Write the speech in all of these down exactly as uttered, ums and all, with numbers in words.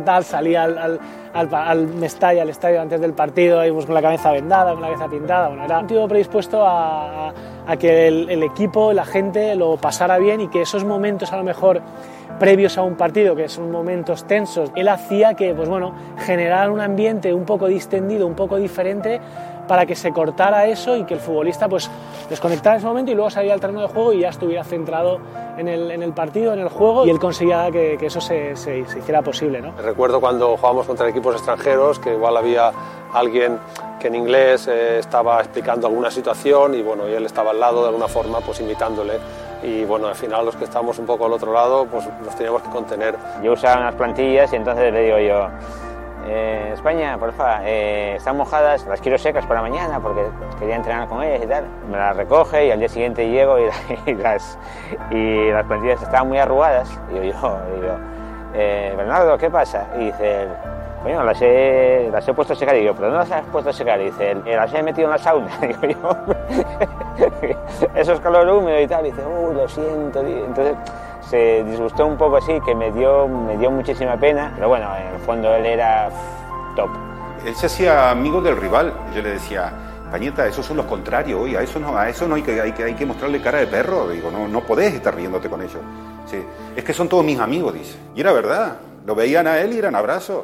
tal, salía al, al, al, al Mestalla, al estadio antes del partido, íbamos con la cabeza vendada, con la cabeza pintada. Bueno, era un tío predispuesto a, a que el, el equipo, la gente lo pasara bien y que esos momentos a lo mejor previos a un partido, que son momentos tensos, él hacía que, pues bueno, generar un ambiente un poco distendido, un poco diferente, para que se cortara eso y que el futbolista pues desconectara en ese momento y luego saliera al terreno de juego y ya estuviera centrado en el, en el partido, en el juego, y él conseguía que, que eso se, se, se hiciera posible, ¿no? Recuerdo cuando jugábamos contra equipos extranjeros que igual había alguien que en inglés eh, estaba explicando alguna situación y bueno, y él estaba al lado de alguna forma pues imitándole, y bueno, al final los que estábamos un poco al otro lado pues nos teníamos que contener. Yo usaba unas plantillas y entonces le digo yo: Eh, España, porfa, eh, están mojadas, las quiero secas para mañana porque quería entrenar con ellas y tal. Me las recoge y al día siguiente llego y, y, las, y las plantillas estaban muy arrugadas. Y yo, yo digo, eh, Bernardo, ¿qué pasa? Y dice él, coño, las he, las he puesto a secar. Y yo, ¿pero dónde las has puesto a secar? Y dice él, las he metido en la sauna. Y digo yo, eso es calor húmedo y tal. Y dice, uy, lo siento, tío. Entonces se disgustó un poco así, que me dio, me dio muchísima pena, pero bueno, en el fondo él era top. Él se hacía amigo del rival. Yo le decía, Pañeta, esos son los contrarios, oye, a eso no, a eso no hay que, hay que, hay que mostrarle cara de perro. Digo, no, no podés estar riéndote con ellos. Sí, es que son todos mis amigos, dice. Y era verdad, lo veían a él y eran abrazos.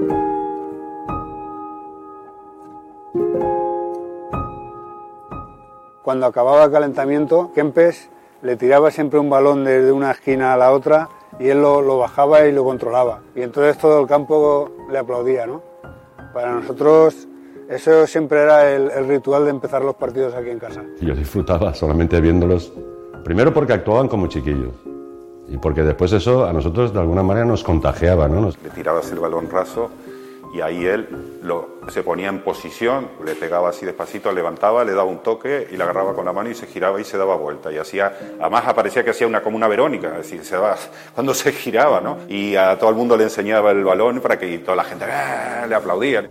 Cuando acababa el calentamiento, Kempes le tiraba siempre un balón desde una esquina a la otra y él lo, lo bajaba y lo controlaba. Y entonces todo el campo le aplaudía, ¿no? Para nosotros eso siempre era el, el ritual de empezar los partidos aquí en casa. Yo disfrutaba solamente viéndolos, primero porque actuaban como chiquillos y porque después eso a nosotros de alguna manera nos contagiaba, ¿no? Nos... Le tirabas el balón raso y ahí él lo, se ponía en posición, le pegaba así despacito, levantaba, le daba un toque y le agarraba con la mano y se giraba y se daba vuelta. Y hacía, además aparecía que hacía una, como una Verónica, es decir, se daba, cuando se giraba, ¿no? Y a todo el mundo le enseñaba el balón para que toda la gente ¡ah!, le aplaudía.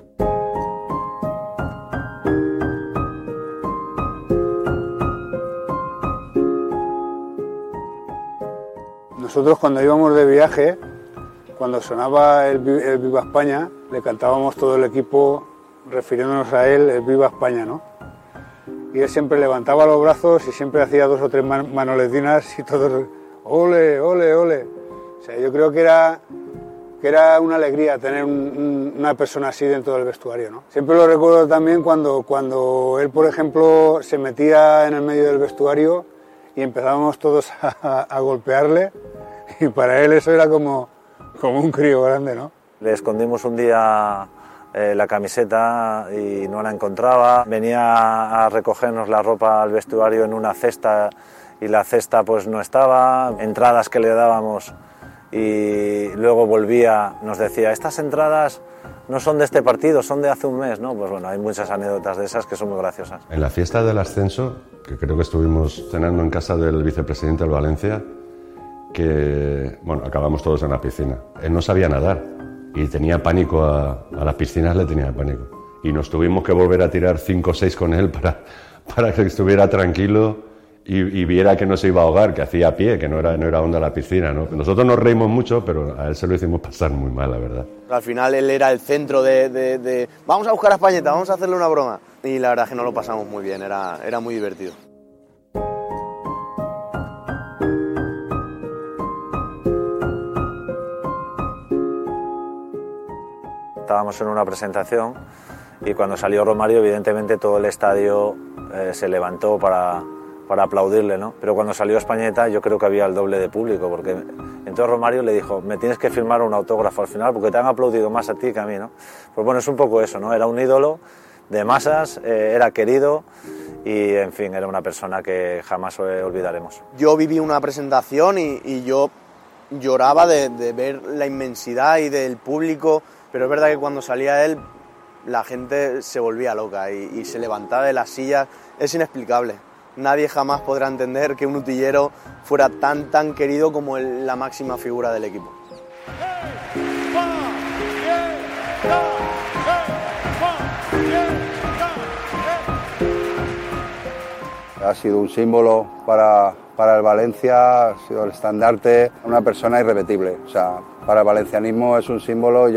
Nosotros cuando íbamos de viaje, cuando sonaba el, el Viva España, le cantábamos todo el equipo refiriéndonos a él, el Viva España, ¿no? Y él siempre levantaba los brazos y siempre hacía dos o tres man manoletinas y todos, ole, ole, ole. O sea, yo creo que era, que era una alegría tener un, un, una persona así dentro del vestuario, ¿no? Siempre lo recuerdo también cuando, cuando él, por ejemplo, se metía en el medio del vestuario y empezábamos todos a, a golpearle, y para él eso era como, como un crío grande, ¿no? Le escondimos un día eh, la camiseta y no la encontraba. Venía a recogernos la ropa al vestuario en una cesta y la cesta pues no estaba. Entradas que le dábamos y luego volvía, nos decía, estas entradas no son de este partido, son de hace un mes, ¿no? Pues bueno, hay muchas anécdotas de esas que son muy graciosas. En la fiesta del ascenso, que creo que estuvimos cenando en casa del vicepresidente del Valencia, que, bueno, acabamos todos en la piscina. Él no sabía nadar y tenía pánico a, a las piscinas, le tenía pánico. Y nos tuvimos que volver a tirar cinco o seis con él para, para que estuviera tranquilo y, y viera que no se iba a ahogar, que hacía pie, que no era, no era onda la piscina, ¿no? Nosotros nos reímos mucho, pero a él se lo hicimos pasar muy mal, la verdad. Al final él era el centro de, de, de vamos a buscar a Españeta, vamos a hacerle una broma. Y la verdad es que no lo pasamos muy bien, era, era muy divertido. Estábamos en una presentación y cuando salió Romario, evidentemente todo el estadio eh, se levantó para, para aplaudirle, ¿no? Pero cuando salió Españeta yo creo que había el doble de público, porque entonces Romario le dijo, me tienes que firmar un autógrafo al final porque te han aplaudido más a ti que a mí, ¿no? Pues bueno, es un poco eso, ¿no? Era un ídolo de masas, eh, era querido y, en fin, era una persona que jamás olvidaremos. Yo viví una presentación y, y yo lloraba de, de ver la inmensidad y del público. Pero es verdad que cuando salía él, la gente se volvía loca y, y se levantaba de las sillas. Es inexplicable. Nadie jamás podrá entender que un utillero fuera tan, tan querido como el, la máxima figura del equipo. Ha sido un símbolo para, para el Valencia, ha sido el estandarte, una persona irrepetible. O sea, para el valencianismo es un símbolo.